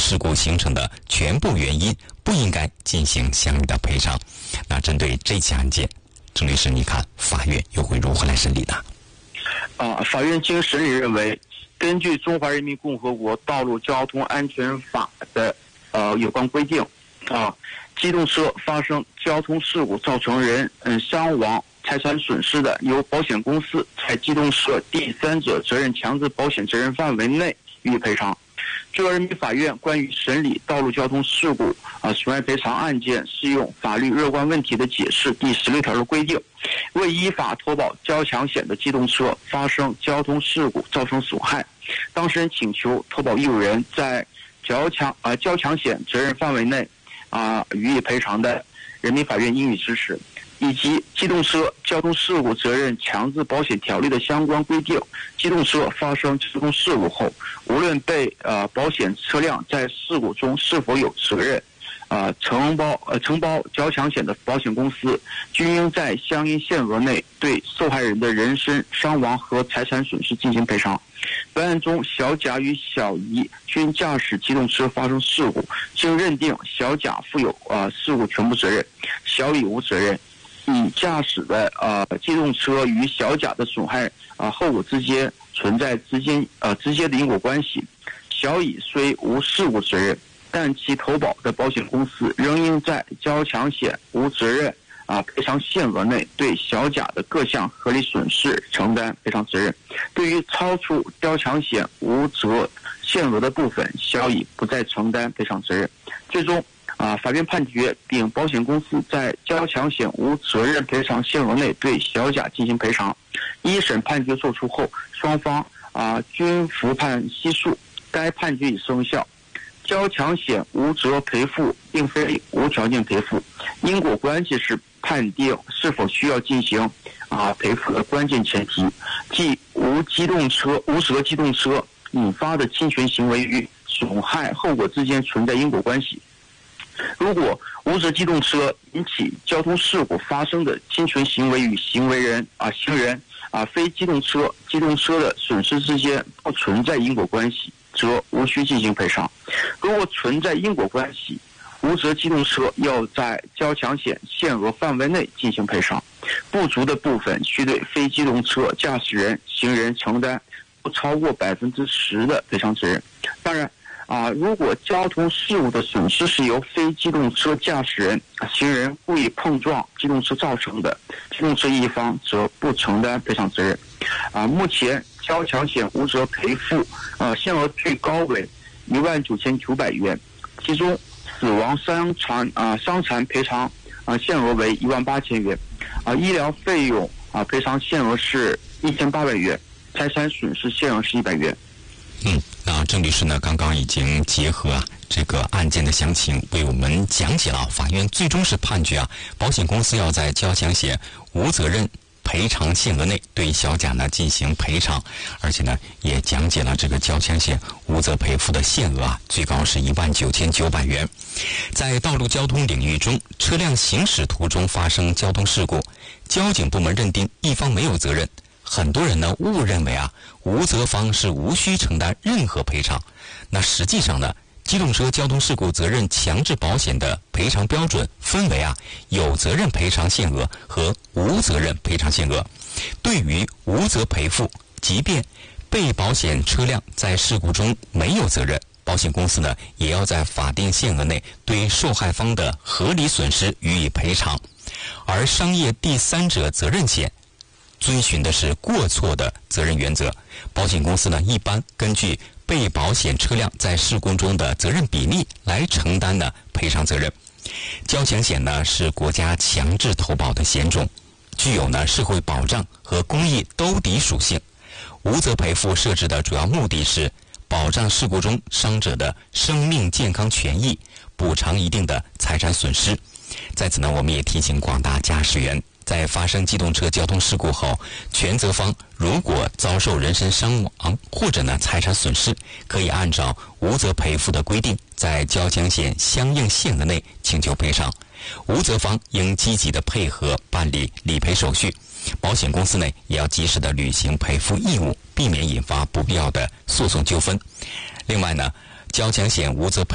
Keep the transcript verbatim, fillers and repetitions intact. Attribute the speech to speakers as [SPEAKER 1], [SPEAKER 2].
[SPEAKER 1] 事故形成的全部原因，不应该进行相应的赔偿。那针对这起案件，郑律师，你看法院又会如何来审理呢？
[SPEAKER 2] 啊，法院经审理认为，根据《中华人民共和国道路交通安全法》的呃有关规定，啊，机动车发生交通事故造成人嗯伤亡、财产损失的，由保险公司在机动车第三者责任强制保险责任范围内予以赔偿。最高人民法院关于审理道路交通事故啊损害赔偿案件适用法律若干问题的解释第十六条的规定，为依法投保交强险的机动车发生交通事故造成损害，当事人请求投保义务人在交强啊交强险责任范围内啊予以赔偿的，人民法院应予支持。以及机动车交通事故责任强制保险条例的相关规定，机动车发生交通事故后，无论被呃保险车辆在事故中是否有责任，呃承包呃承包交强险的保险公司均应在相应限额内对受害人的人身伤亡和财产损失进行赔偿。本案中，小甲与小乙均驾驶机动车发生事故，经认定小甲负有呃事故全部责任，小乙无责任。乙驾驶的呃机动车与小甲的损害啊、呃、后果之间存在直接呃直接的因果关系。小乙虽无事故责任，但其投保的保险公司仍应在交强险无责任啊、呃、赔偿限额内对小甲的各项合理损失承担赔偿责任。对于超出交强险无责限额的部分，小乙不再承担赔偿责任。最终啊，法院判决丙保险公司在交强险无责任赔偿限额内对小甲进行赔偿。一审判决作出后，双方啊均服判悉数，该判决已生效。交强险无责赔付并非无条件赔付，因果关系是判定是否需要进行啊赔付的关键前提，即无机动车无责机动车引发的侵权行为与损害后果之间存在因果关系。如果无责机动车引起交通事故发生的侵权行为与行为人啊行人啊非机动车机动车的损失之间不存在因果关系，则无需进行赔偿。如果存在因果关系，无责机动车要在交强险限额范围内进行赔偿，不足的部分需对非机动车驾驶人、行人承担不超过百分之十的赔偿责任。当然啊，如果交通事故的损失是由非机动车驾驶人、行人故意碰撞机动车造成的，机动车一方则不承担赔偿责任。啊，目前交强险无责赔付，呃，限额最高为一万九千九百元，其中死亡伤残啊伤残赔偿啊限额为一万八千元，啊，医疗费用啊赔偿限额是一千八百元，财产损失限额是一百元。
[SPEAKER 1] 嗯，那郑律师呢，刚刚已经结合啊这个案件的详情，为我们讲解了法院最终是判决啊，保险公司要在交强险无责任赔偿限额内对小甲呢进行赔偿，而且呢也讲解了这个交强险无责赔付的限额啊，最高是一万九千九百元。在道路交通领域中，车辆行驶途中发生交通事故，交警部门认定一方没有责任。很多人呢误认为啊无责方是无需承担任何赔偿，那实际上呢，机动车交通事故责任强制保险的赔偿标准分为啊有责任赔偿限额和无责任赔偿限额。对于无责赔付，即便被保险车辆在事故中没有责任，保险公司呢也要在法定限额内对受害方的合理损失予以赔偿。而商业第三者责任险遵循的是过错的责任原则，保险公司呢一般根据被保险车辆在事故中的责任比例来承担呢赔偿责任。交强险呢是国家强制投保的险种，具有呢社会保障和公益兜底属性。无责赔付设置的主要目的是保障事故中伤者的生命健康权益，补偿一定的财产损失。在此呢，我们也提醒广大驾驶员，在发生机动车交通事故后，全责方如果遭受人身伤亡或者呢财产损失，可以按照无责赔付的规定，在交强险相应限额内请求赔偿。无责方应积极的配合办理理赔手续，保险公司呢也要及时的履行赔付义务，避免引发不必要的诉讼纠纷。另外呢，交强险无责赔